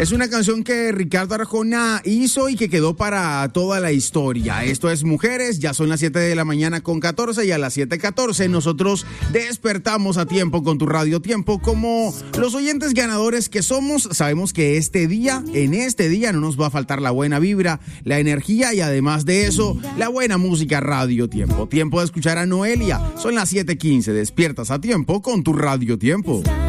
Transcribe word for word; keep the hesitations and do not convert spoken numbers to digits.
Es una canción que Ricardo Arjona hizo y que quedó para toda la historia. Esto es Mujeres, ya son las siete de la mañana con catorce y a las siete catorce nosotros despertamos a tiempo con tu Radio Tiempo. Como los oyentes ganadores que somos, sabemos que este día, en este día no nos va a faltar la buena vibra, la energía y además de eso, la buena música. Radio Tiempo. Tiempo de escuchar a Noelia. Son las siete quince, despiertas a tiempo con tu Radio Tiempo.